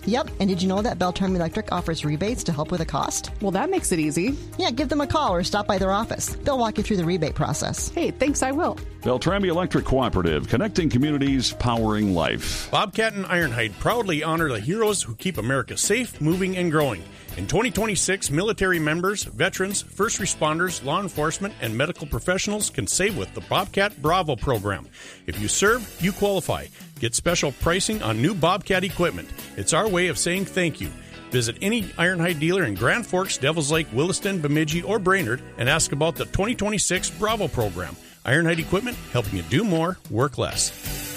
Yep, and did you know that Beltran Electric offers rebates to help with the cost? Well, that makes it easy. Yeah, give them a call or stop by their office. They'll walk you through the rebate process. Hey, thanks, I will. Beltrami Electric Cooperative, connecting communities, powering life. Bobcat and Ironhide proudly honor the heroes who keep America safe, moving, and growing. In 2026, military members, veterans, first responders, law enforcement, and medical professionals can save with the Bobcat Bravo program. If you serve, you qualify. Get special pricing on new Bobcat equipment. It's our way of saying thank you. Visit any Ironhide dealer in Grand Forks, Devils Lake, Williston, Bemidji, or Brainerd and ask about the 2026 Bravo program. Ironhide equipment, helping you do more, work less.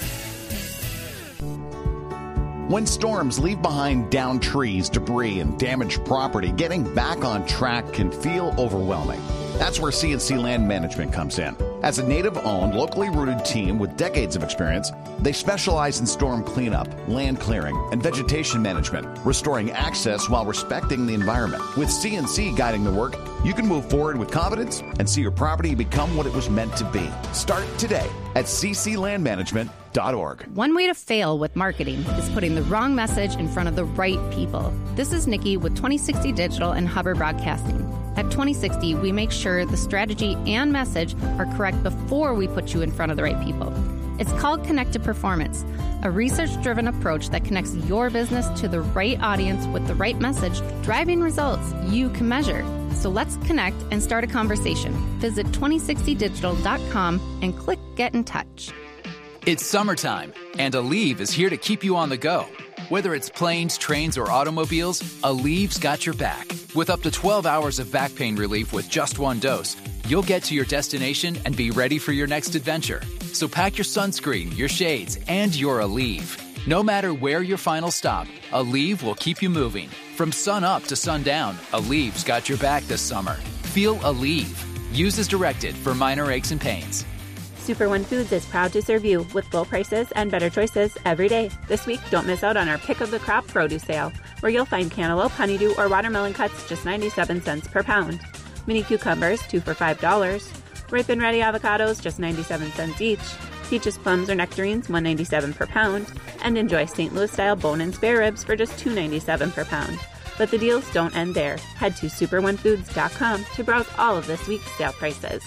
When storms leave behind downed trees, debris, and damaged property, getting back on track can feel overwhelming. That's where CNC Land Management comes in. As a native-owned, locally rooted team with decades of experience, they specialize in storm cleanup, land clearing, and vegetation management, restoring access while respecting the environment. With CNC guiding the work, you can move forward with confidence and see your property become what it was meant to be. Start today at cclandmanagement.org. One way to fail with marketing is putting the wrong message in front of the right people. This is Nikki with 2060 Digital and Hubbard Broadcasting. At 2060, we make sure the strategy and message are correct before we put you in front of the right people. It's called Connected Performance, a research-driven approach that connects your business to the right audience with the right message, driving results you can measure. So let's connect and start a conversation. Visit 2060digital.com and click Get in Touch. It's summertime, and Aleve is here to keep you on the go. Whether it's planes, trains, or automobiles, Aleve's got your back. With up to 12 hours of back pain relief with just one dose, you'll get to your destination and be ready for your next adventure. So pack your sunscreen, your shades, and your Aleve. No matter where your final stop, Aleve will keep you moving. From sun up to sundown, Aleve's got your back this summer. Feel Aleve. Use as directed for minor aches and pains. Super One Foods is proud to serve you with low prices and better choices every day. This week, don't miss out on our Pick of the Crop produce sale, where you'll find cantaloupe, honeydew, or watermelon cuts just 97 cents per pound. Mini cucumbers, 2 for $5. Ripe and ready avocados, just 97 cents each. Peaches, plums, or nectarines, $1.97 per pound. And enjoy St. Louis-style bone and spare ribs for just $2.97 per pound. But the deals don't end there. Head to superonefoods.com to browse all of this week's sale prices.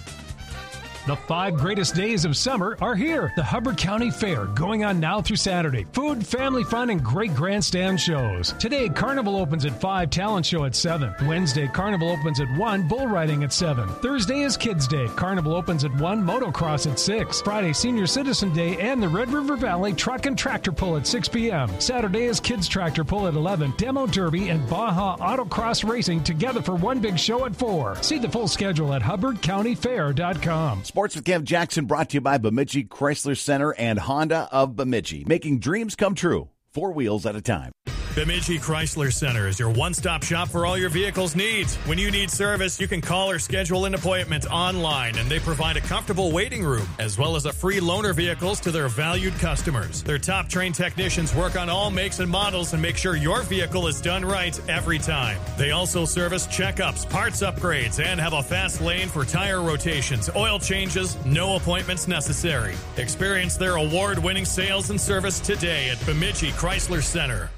The 5 greatest days of summer are here. The Hubbard County Fair, going on now through Saturday. Food, family fun, and great grandstand shows. Today, Carnival opens at 5, Talent Show at 7. Wednesday, Carnival opens at 1, Bull Riding at 7. Thursday is Kids Day. Carnival opens at 1, Motocross at 6. Friday, Senior Citizen Day and the Red River Valley Truck and Tractor Pull at 6 p.m. Saturday is Kids Tractor Pull at 11, Demo Derby and Baja Autocross Racing together for one big show at 4. See the full schedule at hubbardcountyfair.com. Sports with Kev Jackson brought to you by Bemidji Chrysler Center and Honda of Bemidji, making dreams come true, 4 wheels at a time. Bemidji Chrysler Center is your one-stop shop for all your vehicle's needs. When you need service, you can call or schedule an appointment online, and they provide a comfortable waiting room, as well as a free loaner vehicles to their valued customers. Their top-trained technicians work on all makes and models and make sure your vehicle is done right every time. They also service checkups, parts upgrades, and have a fast lane for tire rotations, oil changes, no appointments necessary. Experience their award-winning sales and service today at Bemidji Chrysler Center.